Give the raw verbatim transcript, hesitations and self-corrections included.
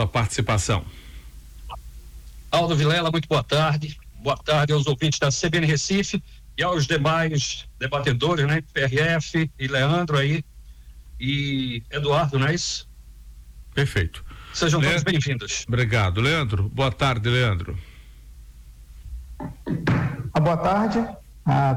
pela participação. Aldo Vilela, muito boa tarde. Boa tarde aos ouvintes da C B N Recife e aos demais debatedores, né? P R F e Leandro aí e Eduardo, não é isso? Perfeito. Sejam Le... todos bem-vindos. Obrigado, Leandro. Boa tarde, Leandro. Boa tarde a